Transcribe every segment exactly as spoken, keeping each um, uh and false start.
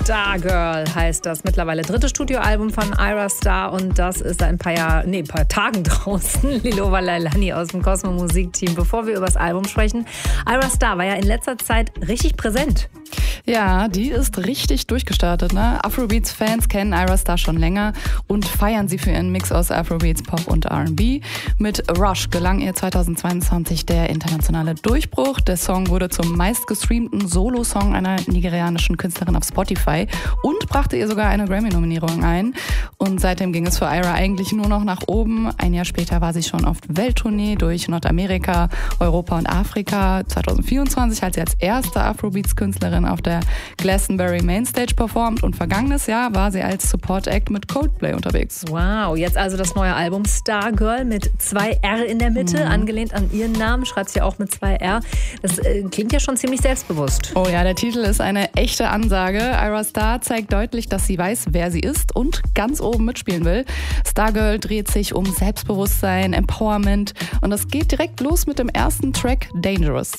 Stargirl heißt das mittlerweile dritte Studioalbum von Ayra Starr und das ist seit ein paar Jahren, nee, ein paar Tagen draußen. Lilova Leilani aus dem Cosmo Musikteam. Bevor wir über das Album sprechen, Ayra Starr war ja in letzter Zeit richtig präsent. Ja, die ist richtig durchgestartet, ne? Afrobeats-Fans kennen Ayra Starr schon länger und feiern sie für ihren Mix aus Afrobeats, Pop und R and B. Mit Rush gelang ihr zweitausendzweiundzwanzig der internationale Durchbruch. Der Song wurde zum meistgestreamten Solo-Song einer nigerianischen Künstlerin auf Spotify und brachte ihr sogar eine Grammy-Nominierung ein. Und seitdem ging es für Ayra eigentlich nur noch nach oben. Ein Jahr später war sie schon auf Welttournee durch Nordamerika, Europa und Afrika. zweitausendvierundzwanzig hat sie als erste Afrobeats-Künstlerin auf der Glastonbury Mainstage performt und vergangenes Jahr war sie als Support-Act mit Coldplay unterwegs. Wow, jetzt also das neue Album Stargirl mit zwei R in der Mitte, mhm. angelehnt an ihren Namen, schreibt sie auch mit zwei R. Das äh, klingt ja schon ziemlich selbstbewusst. Oh ja, der Titel ist eine echte Ansage. Ayra Starr zeigt deutlich, dass sie weiß, wer sie ist und ganz oben mitspielen will. Stargirl dreht sich um Selbstbewusstsein, Empowerment und das geht direkt los mit dem ersten Track Dangerous.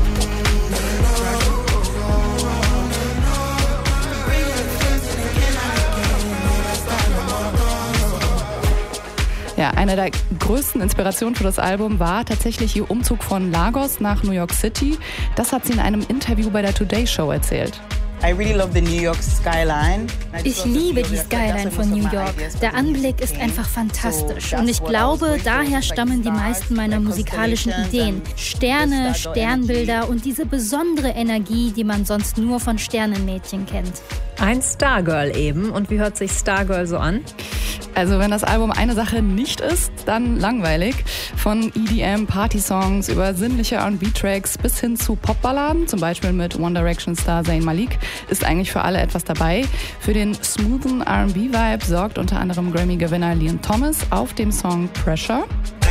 Ja, eine der größten Inspirationen für das Album war tatsächlich ihr Umzug von Lagos nach New York City. Das hat sie in einem Interview bei der Today Show erzählt. Ich liebe die Skyline von New York. Der Anblick ist einfach fantastisch. Und ich glaube, daher stammen die meisten meiner musikalischen Ideen. Sterne, Sternbilder und diese besondere Energie, die man sonst nur von Sternenmädchen kennt. Ein Stargirl eben. Und wie hört sich Stargirl so an? Also wenn das Album eine Sache nicht ist, dann langweilig. Von E D M-Party-Songs über sinnliche R and B-Tracks bis hin zu Popballaden, zum Beispiel mit One Direction-Star Zayn Malik, ist eigentlich für alle etwas dabei. Für den smoothen R and B-Vibe sorgt unter anderem Grammy-Gewinner Leon Thomas auf dem Song Pressure.